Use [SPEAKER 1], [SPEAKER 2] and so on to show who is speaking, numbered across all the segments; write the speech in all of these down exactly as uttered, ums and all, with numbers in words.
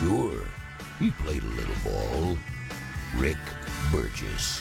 [SPEAKER 1] sure, he played a little ball. Rick Burgess.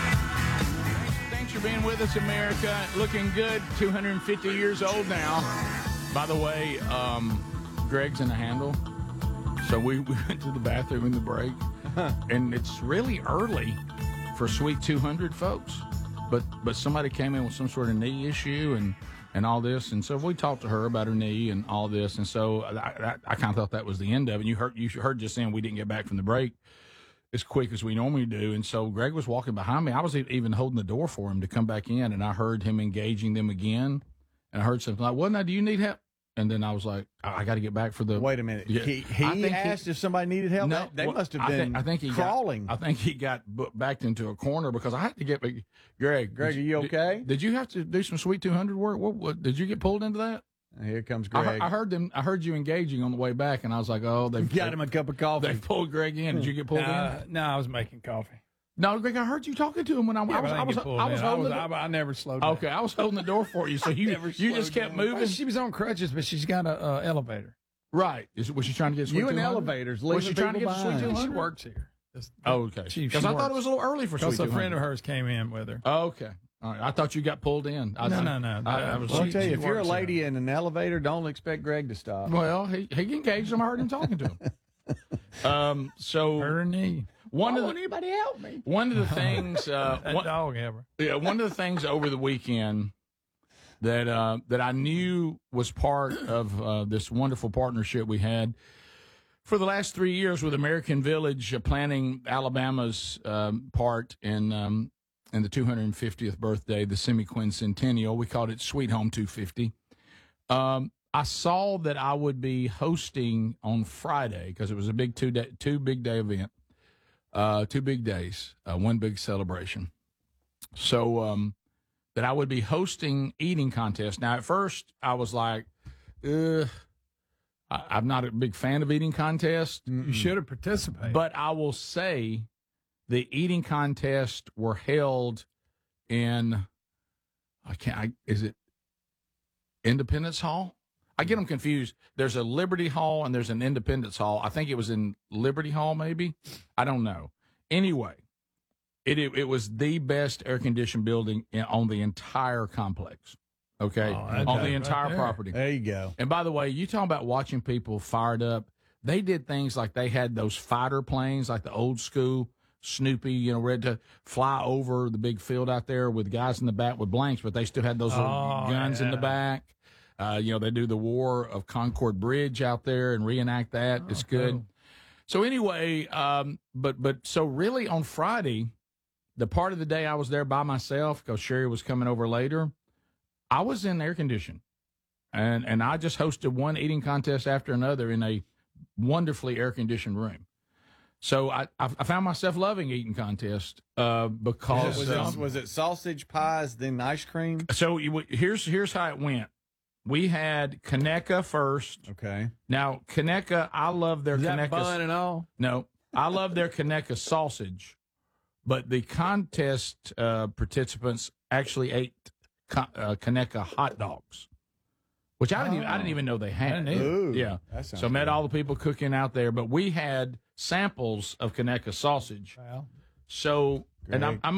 [SPEAKER 2] Thanks for being with us, America. Looking good, two hundred fifty years old now. By the way, um, Greg's in the handle. So we, we went to the bathroom in the break. And it's really early for Sweet two hundred, folks. But but somebody came in with some sort of knee issue and, and all this. And so we talked to her about her knee and all this. And so I, I, I kind of thought that was the end of it. And you heard, you heard just then we didn't get back from the break as quick as we normally do. And so Greg was walking behind me. I was even holding the door for him to come back in. And I heard him engaging them again. And I heard something like, well, now, do you need help? And then I was like, I, I got to get back for the.
[SPEAKER 3] Wait a minute.
[SPEAKER 2] Yeah.
[SPEAKER 3] He, he asked he, if somebody needed help.
[SPEAKER 2] No,
[SPEAKER 3] they
[SPEAKER 2] well,
[SPEAKER 3] must have
[SPEAKER 2] I
[SPEAKER 3] been
[SPEAKER 2] think, I think he
[SPEAKER 3] crawling.
[SPEAKER 2] Got, I think he got backed into a corner because I had to get. Greg,
[SPEAKER 3] Greg, are you okay?
[SPEAKER 2] Did, did you have to do some Sweet two hundred work? What, what did you get pulled into that?
[SPEAKER 3] Here comes Greg.
[SPEAKER 2] I, I heard them. I heard you engaging on the way back, and I was like, "Oh, they've
[SPEAKER 3] got him a cup of coffee."
[SPEAKER 2] They pulled Greg in. Did you get pulled
[SPEAKER 4] uh,
[SPEAKER 2] in?
[SPEAKER 4] No, I was making coffee.
[SPEAKER 2] No, Greg, I heard you talking to him when I,
[SPEAKER 4] yeah,
[SPEAKER 2] I was. I, I was. I was,
[SPEAKER 4] I,
[SPEAKER 2] holding
[SPEAKER 4] was
[SPEAKER 2] the,
[SPEAKER 4] I, I never slowed down.
[SPEAKER 2] Okay, I was holding the door for you, so you you just kept
[SPEAKER 4] down.
[SPEAKER 2] moving.
[SPEAKER 4] Well, she was on crutches, but she's got a uh, elevator.
[SPEAKER 2] Right? Is, was she trying to get Sweet
[SPEAKER 3] you in
[SPEAKER 2] two hundred?
[SPEAKER 3] elevators?
[SPEAKER 2] Was she trying to get Sweet two hundred?
[SPEAKER 4] She works here. Just,
[SPEAKER 2] oh, okay.
[SPEAKER 4] Because
[SPEAKER 2] I thought it was a little early for Sweet two hundred.
[SPEAKER 4] Because a friend of hers came in with her.
[SPEAKER 2] Oh, okay. All right. I thought you got pulled in. I,
[SPEAKER 4] no, no, no, no.
[SPEAKER 2] I, I was,
[SPEAKER 3] well, I'll
[SPEAKER 2] she,
[SPEAKER 3] tell you, if you're a
[SPEAKER 4] works
[SPEAKER 3] lady
[SPEAKER 4] out.
[SPEAKER 3] in an elevator, don't expect Greg to stop.
[SPEAKER 2] Well, he he engaged him. I heard him talking to him. Um. So
[SPEAKER 4] her knee.
[SPEAKER 2] One
[SPEAKER 3] Why
[SPEAKER 2] of the,
[SPEAKER 3] won't anybody help me?
[SPEAKER 2] One of the things. Uh,
[SPEAKER 4] that
[SPEAKER 2] one,
[SPEAKER 4] dog ever.
[SPEAKER 2] Yeah. One of the things over the weekend that uh, that I knew was part of uh, this wonderful partnership we had for the last three years with American Village, uh, planning Alabama's um, part in um, in the two hundred fiftieth birthday, the semi-quincentennial. We called it Sweet Home two fifty. Um, I saw that I would be hosting on Friday because it was a big two day, two big day event, uh, two big days, uh, one big celebration. So um, that I would be hosting eating contests. Now, at first, I was like, ugh. I, I'm not a big fan of eating contests.
[SPEAKER 4] You should have participated.
[SPEAKER 2] But I will say the eating contests were held in, I can't, I, is it Independence Hall? I get them confused. There's a Liberty Hall and there's an Independence Hall. I think it was in Liberty Hall, maybe. I don't know. Anyway, it it, it was the best air-conditioned building in, on the entire complex. Okay,
[SPEAKER 4] oh,
[SPEAKER 2] on the entire
[SPEAKER 4] right
[SPEAKER 2] property.
[SPEAKER 3] There you go.
[SPEAKER 2] And by the way, you talking about watching people fired up. They did things like they had those fighter planes, like the old school Snoopy, you know, ready to fly over the big field out there with guys in the back with blanks, but they still had those little
[SPEAKER 4] oh,
[SPEAKER 2] guns
[SPEAKER 4] yeah.
[SPEAKER 2] in the back. Uh, you know, they do the War of Concord Bridge out there and reenact that.
[SPEAKER 4] Oh,
[SPEAKER 2] it's good.
[SPEAKER 4] cool.
[SPEAKER 2] So anyway, um, but but so really on Friday, the part of the day I was there by myself because Sherry was coming over later, I was in air conditioning, and and I just hosted one eating contest after another in a wonderfully air conditioned room. So I I found myself loving eating contests uh, because
[SPEAKER 3] was,
[SPEAKER 2] um,
[SPEAKER 3] it, was it sausage pies then ice cream?
[SPEAKER 2] So you, here's here's how it went. We had Conecuh first.
[SPEAKER 3] Okay.
[SPEAKER 2] Now Conecuh, I love their
[SPEAKER 4] Is that
[SPEAKER 2] Conecuh.
[SPEAKER 4] bun and all?
[SPEAKER 2] No, I love their Conecuh sausage, but the contest uh, participants actually ate uh, Conecuh hot dogs, which I didn't even, I didn't even know they had.
[SPEAKER 3] Ooh,
[SPEAKER 2] yeah.
[SPEAKER 3] that sounds
[SPEAKER 2] So met
[SPEAKER 3] good.
[SPEAKER 2] all the people cooking out there, but we had samples of Conecuh sausage.
[SPEAKER 4] Well.
[SPEAKER 2] So, and I'm,
[SPEAKER 3] Great.
[SPEAKER 2] I'm